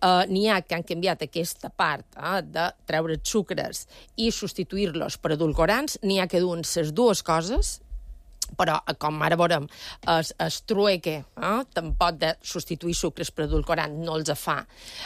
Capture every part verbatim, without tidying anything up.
Uh, n'hi ha que han canviat aquesta part eh, de treure sucres i substituir-los per edulcorants, n'hi ha que duen les dues coses, però, com ara veurem, el, el trueque, eh, tampoc de substituir sucres per edulcorant no els fa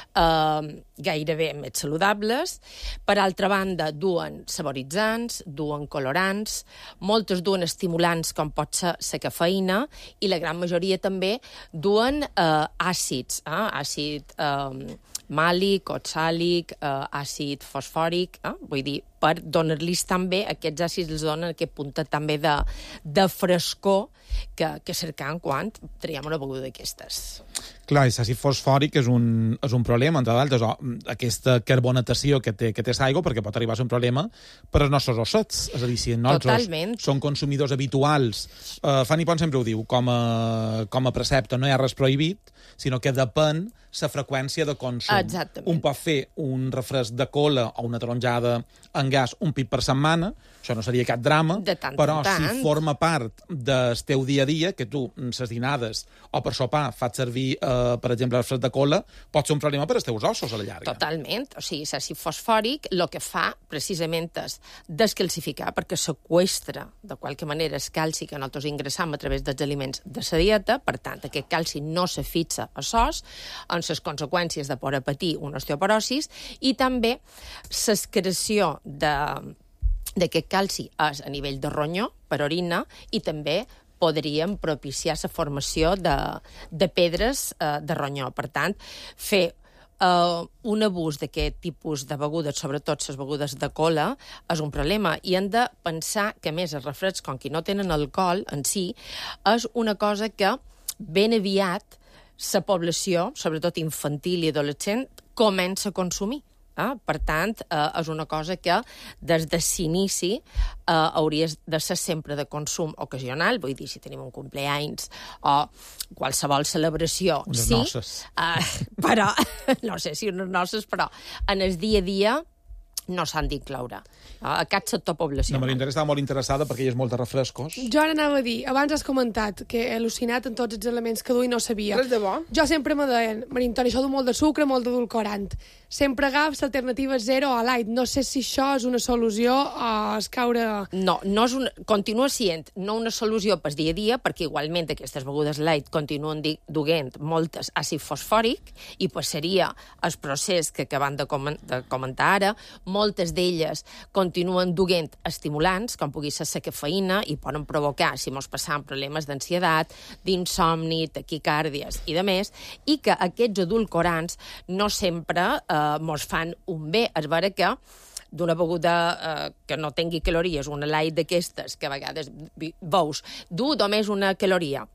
eh, gairebé més saludables. Per altra banda, duen saboritzants, duen colorants, moltes duen estimulants, com pot ser la cafeïna, i la gran majoria també duen eh, àcids, eh, àcid eh, màlic, oxàlic, eh, àcid fosfòric, eh, vull dir, per donar-los també, aquests àcids els donen aquest puntet també de, de frescor que, que cercam quan traiem una beguda d'aquestes. Clar, l'àcid fosfòric és un, és un problema, entre d'altres, aquesta carbonatació que té, que té l'aigua, perquè pot arribar a ser un problema per als nostres ossets. És a dir, si nosaltres som consumidors habituals, eh, Fanny Pont sempre ho diu, com a, com a precepte no hi ha res prohibit, sinó que depèn la freqüència de consum. Exactament. Un pot fer un refresc de cola o una taronjada en gas un pit per setmana, això no seria cap drama, tant, però tant. si forma part del teu dia a dia, que tu, ses dinades o per sopar, fas servir, eh, per exemple, el refresc de cola, pot ser un problema per als teus ossos a la llarga. Totalment. O sigui, l'àcid fosfòric el que fa precisament és descalcificar, perquè seqüestra de qualque manera el calci que nosaltres ingressam a través dels aliments de la dieta, per tant, aquest calci no se fixa a sos, amb les conseqüències de poder patir una osteoporosis, i també l'excreció de d'aquest calci és a nivell de ronyó, per orina, i també podríem propiciar la formació de, de pedres eh, de ronyó. Per tant, fer Uh, un abús d'aquest tipus de begudes, sobretot les begudes de cola, és un problema. I hem de pensar que, a més, els refrescs, com que no tenen alcohol en si, és una cosa que ben aviat la població, sobretot infantil i adolescent, comença a consumir. Eh? Per tant, eh, és una cosa que des de l'inici eh, hauria de ser sempre de consum ocasional, vull dir, si tenim un compleanys o qualsevol celebració. Unes sí, noces. Eh, però, no sé si unes noces, però en el dia a dia no s'han d'incloure a aquest sector poblacional. No, Maria estava molt interessada perquè hi ha molts refrescos. Jo ara anava a dir, abans has comentat que he al·lucinat en tots els elements que du i no sabia. Res de bo. Jo sempre me deien, Maria Antònia, això du molt de sucre, molt d'edulcorant. Sempre agafs l'alternativa zero o light. No sé si això és una solució o es caure... No, no és una, continua sent no una solució pel dia a dia, perquè igualment aquestes begudes light continuen duent moltes àcid fosfòric, i pues seria el procés que acabem de, com de comentar ara. Moltes d'elles continuen duent estimulants, com pugui ser la cafeïna, i poden provocar, si mos passam, problemes d'ansietat, d'insomni, taquicàrdies i de més, i que aquests edulcorants no sempre eh, mos fan un bé. És vera que d'una beguda eh, que no tingui calories, una light d'aquestes, que a vegades veus, du només una caloria.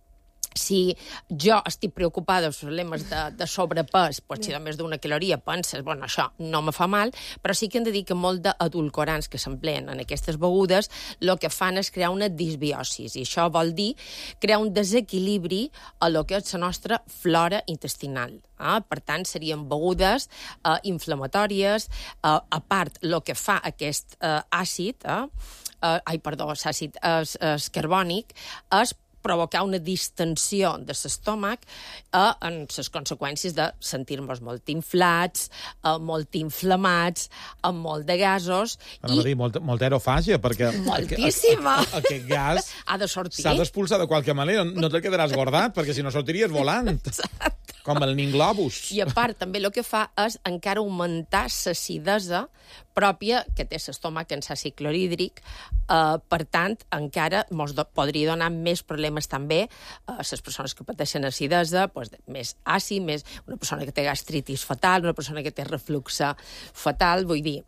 Si jo estic preocupada dels problemes de, de sobrepès, pues, si només d'una caloria penses, bueno, això no me fa mal, però sí que hem de dir que molt d'edulcorants que s'empleen en aquestes begudes el que fan és crear una disbiosis, i això vol dir crear un desequilibri a lo que és la nostra flora intestinal. Eh? Per tant, serien begudes eh, inflamatòries. Eh, a part, el que fa aquest eh, àcid, eh, eh, ai, perdó, l'àcid es, es carbònic, és provocar una distensió de l'estómac eh, en les conseqüències de sentir-nos molt inflats, eh, molt inflamats, amb molt de gasos. I... dir, molt, molta aerofàgia, perquè moltíssima. Aquest, aquest gas ha de sortir. S'ha d'expulsar de qualque manera. No te'l quedaràs guardat, perquè si no sortiries volant. Exacte. Com el ninglobus. I a part, també el que fa és encara augmentar l'acidesa pròpia que té l'estómac en l'àcid clorhídric. Uh, per tant, encara mos do podria donar més problemes també a uh, les persones que pateixen acidesa, pues, més àcid, més una persona que té gastritis fatal, una persona que té reflux fatal, vull dir,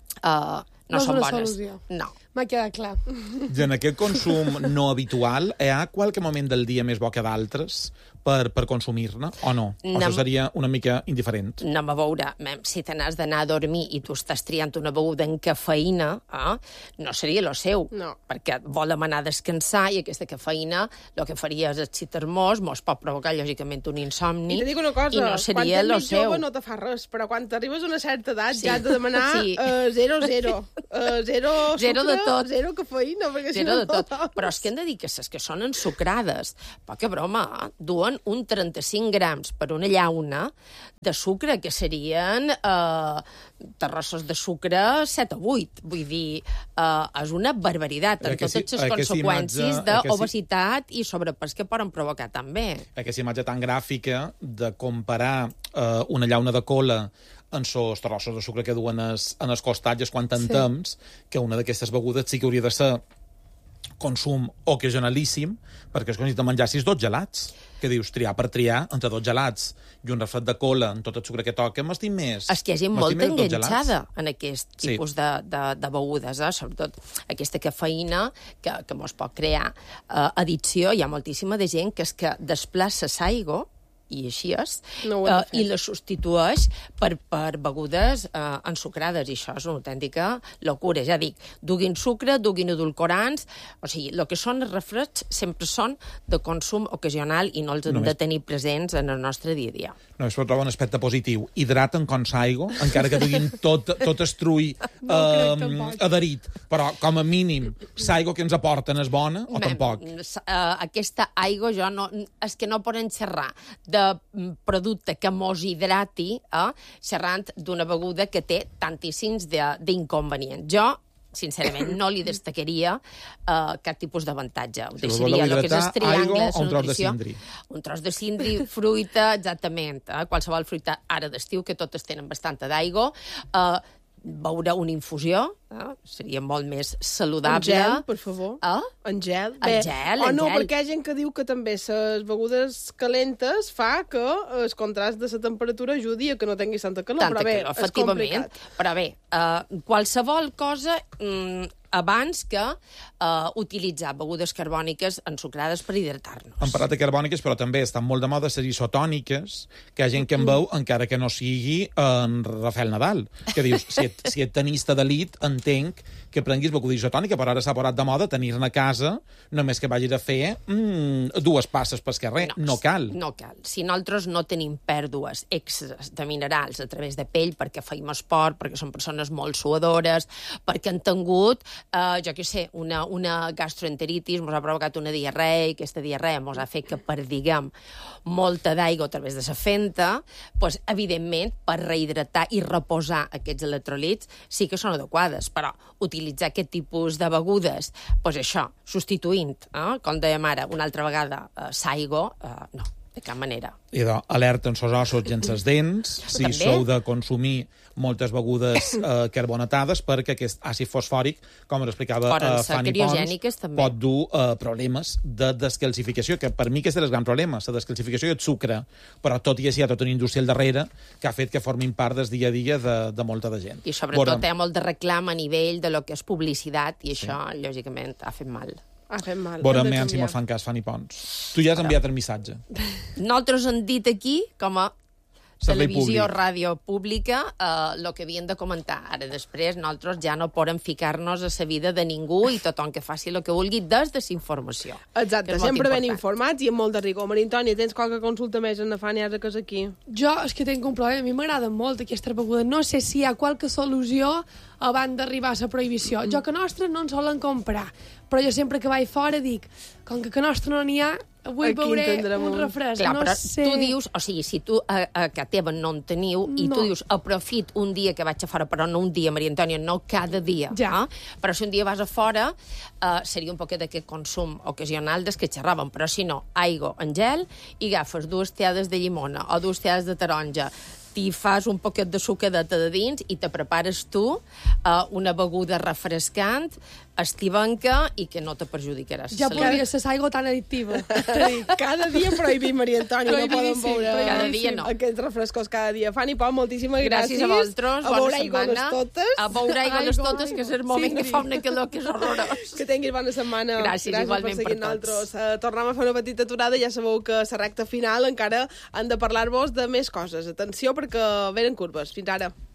uh, no, no són bones. Solució. No. M'ha quedat clar. I en aquest consum no habitual, hi ha qualque moment del dia més bo que d'altres per, per consumir-ne, o no? O no, això seria una mica indiferent? No me veure. Si te n'has d'anar a dormir i tu estàs triant una beguda amb cafeïna, eh, no seria lo seu, no. Perquè volem anar a descansar i aquesta cafeïna el que faria és excitar-nos, mos pot provocar, lògicament, un insomni. I te dic una cosa, i no seria quan lo t'ets seu. jove no te fa res, però quan t'arribes a una certa edat sí. ja has de demanar sí. uh, zero, zero. Uh, zero, zero de de tot. Zero cafeïna, perquè zero si de tot. Però és que hem de dir que les que són ensucrades, poca broma, duen un trenta-cinc grams per una llauna de sucre, que serien eh, terrossos de sucre set o vuit. Vull dir, eh, és una barbaritat, amb totes les conseqüències d'obesitat i sobrepès que poden provocar també. Aquesta imatge tan gràfica de comparar eh, una llauna de cola en els terrossos de sucre que duen es, en els costats quan tant sí. temps, que una d'aquestes begudes sí que hauria de ser consum ocasionalíssim, perquè és com si te menjassis dos gelats, que dius triar per triar entre dos gelats i un refred de cola en tot el sucre que toca, m'estim més. És que hi ha gent molt enganxada en aquest tipus sí. de, de, de begudes, eh? Sobretot aquesta cafeïna que, que mos pot crear eh, addicció. Hi ha moltíssima de gent que és que desplaça l'aigua, i així és, no uh, i la substitueix per, per begudes uh, ensucrades, i això és una autèntica locura. Ja dic, duguin sucre, duguin edulcorants, o sigui, el que són els refreds sempre són de consum ocasional i no els hem Només... de tenir presents en el nostre dia a dia. No, això trobo un aspecte positiu. Hidraten com l'aigua, encara que duguin tot, tot estruï no uh, adherit, però com a mínim l'aigua que ens aporten és bona o Mem, tampoc? Uh, aquesta aigua jo no, és que no poden xerrar de de producte que mos hidrati, eh, xerrant d'una beguda que té tantíssims d'inconvenients. Jo, sincerament, no li destacaria uh, cap tipus d'avantatge. Ho deixaria el que és els triangles, un tros de cindri. Un tros de cindri, fruita, exactament. Eh? Qualsevol fruita ara d'estiu, que totes tenen bastanta d'aigua. Uh, beure una infusió, eh? Seria molt més saludable. En gel, per favor. Eh? En gel. Bé, en gel, o en no, gel. perquè hi ha gent que diu que també les begudes calentes fa que el contrast de la temperatura ajudi a que no tinguis tanta calor. Tanta però bé, calor, és complicat. Però bé, uh, qualsevol cosa... Mm, abans que uh, utilitzar begudes carbòniques ensucrades per hidratar-nos. Hem parlat de carbòniques, però també estan molt de moda les isotòniques, que hi ha gent que en veu, encara que no sigui en Rafael Nadal. Que dius, si et, si et tenista d'elit, entenc que prenguis beguda isotònica, però ara s'ha posat de moda tenir-ne a casa, només que vagis a fer mm, dues passes pel carrer. No, no cal. No cal. Si nosaltres no tenim pèrdues extres de minerals a través de pell, perquè feim esport, perquè som persones molt suadores, perquè han tingut Uh, jo què sé, una, una gastroenteritis, mos ha provocat una diarrea, i aquesta diarrea mos ha fet que perdiguem molta d'aigua a través de la fenta, pues, evidentment, per rehidratar i reposar aquests electrolits sí que són adequades, però utilitzar aquest tipus de begudes, pues això, substituint, eh, com dèiem ara, una altra vegada, uh, l'aigua, uh, no. De cap manera. I de, alerta en els ossos i en les dents, si també sou de consumir moltes begudes eh, carbonatades, perquè aquest àcid fosfòric, com ens explicava eh, Fanny Pons, també pot dur eh, problemes de descalcificació, que per mi aquest és el gran problema, la descalcificació i el sucre, però tot i així hi ha tota una indústria al darrere que ha fet que formin part del dia a dia de, de molta de gent. I sobretot Bona... hi ha molt de reclam a nivell de lo que és publicitat, i això, sí. lògicament, ha fet mal. Ha fet mal. Veurem si me'l fan cas, Fanny Pons. Tu ja has enviat el missatge. Nosaltres hem dit aquí, com a televisió, ràdio pública, el eh, que havien de comentar. Ara, després, nosaltres ja no podem ficar-nos a la vida de ningú i tothom que faci el que vulgui des de la informació. Exacte, sempre ben informats i amb molt de rigor. Maria Antònia, tens qualque consulta més en la Fanny ara que és aquí? Jo, és que tinc un problema. A mi m'agraden molt aquestes begudes. No sé si hi ha qualque solució abans d'arribar a la prohibició. Jo que nostre no en solen comprar, però jo sempre que vaig fora dic, com que que nostre no n'hi ha, avui veuré un refresc. Clar, no però sé... tu dius, o sigui, si tu a, a casa teva no en teniu, no. I tu dius, aprofit un dia que vaig a fora, però no un dia, Maria Antònia, no cada dia. Ja. Eh? Però si un dia vas a fora, uh, seria un poquet d'aquest consum ocasional des que xerràvem, però si no, aigua en gel, i agafes dues teades de llimona o dues teades de taronja, t'hi fas un poquet de sucadeta de dins i te prepares tu uh, una beguda refrescant, estivenca i que no te perjudicaràs. Ja podria ser aigua tan addictiva. Cada dia prohibim, Maria Antònia, no poden veure cada dia no. Aquests refrescos cada dia. Fanny Pons, moltíssimes gràcies. Gràcies a vosaltres, a bona setmana. Totes. A veure aigua totes, que és el moment sí, que fa una calor que és horrorós. Que tinguis bona setmana. Gràcies, gràcies igualment per, per tots. Uh, tornem a fer una petita aturada, ja sabeu que la recta final encara han de parlar-vos de més coses. Atenció, perquè venen curves. Fins ara.